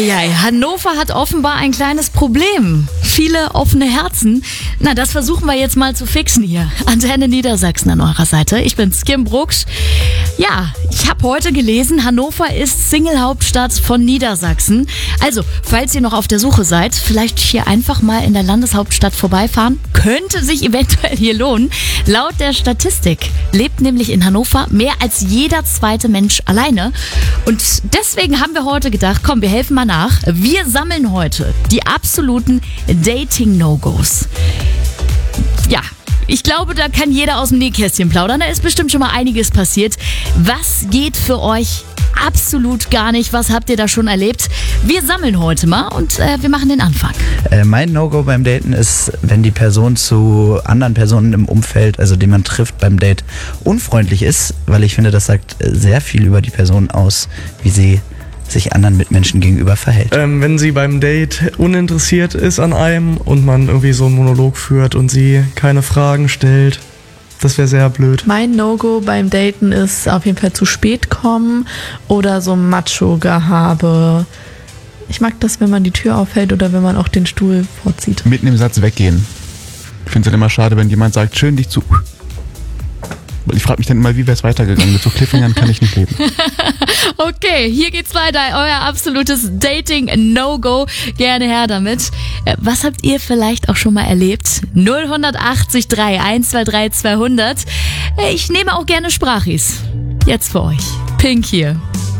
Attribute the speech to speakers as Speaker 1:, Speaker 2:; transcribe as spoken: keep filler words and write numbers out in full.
Speaker 1: Eieiei, Hannover hat offenbar ein kleines Problem. Viele offene Herzen. Na, das versuchen wir jetzt mal zu fixen hier. Antenne Niedersachsen an eurer Seite. Ich bin's, Kim Brucksch. Ja, ich habe heute gelesen, Hannover ist Single-Hauptstadt von Niedersachsen. Also, falls ihr noch auf der Suche seid, vielleicht hier einfach mal in der Landeshauptstadt vorbeifahren. Könnte sich eventuell hier lohnen. Laut der Statistik lebt nämlich in Hannover mehr als jeder zweite Mensch alleine. Und deswegen haben wir heute gedacht, komm, wir helfen mal nach. Wir sammeln heute die absoluten Dating-No-Gos. Ja, ich glaube, da kann jeder aus dem Nähkästchen plaudern. Da ist bestimmt schon mal einiges passiert. Was geht für euch absolut gar nicht? Was habt ihr da schon erlebt? Wir sammeln heute mal und äh, wir machen den Anfang.
Speaker 2: Äh, mein No-Go beim Daten ist, wenn die Person zu anderen Personen im Umfeld, also die man trifft beim Date, unfreundlich ist, weil ich finde, das sagt sehr viel über die Person aus, wie sie sich anderen Mitmenschen gegenüber verhält.
Speaker 3: Ähm, wenn sie beim Date uninteressiert ist an einem und man irgendwie so einen Monolog führt und sie keine Fragen stellt, das wäre sehr blöd.
Speaker 4: Mein No-Go beim Daten ist auf jeden Fall zu spät kommen oder so Macho-Gehabe. Ich mag das, wenn man die Tür aufhält oder wenn man auch den Stuhl vorzieht.
Speaker 5: Mitten im Satz weggehen. Ich finde es dann immer schade, wenn jemand sagt, schön dich zu... Ich frage mich dann immer, wie wäre es weitergegangen? Mit so Cliffhangern kann ich nicht leben.
Speaker 1: Okay, hier geht's weiter. Euer absolutes Dating-No-Go. Gerne her damit. Was habt ihr vielleicht auch schon mal erlebt? null acht drei eins zwei drei zweihundert. Ich nehme auch gerne Sprachis. Jetzt für euch. Pink hier.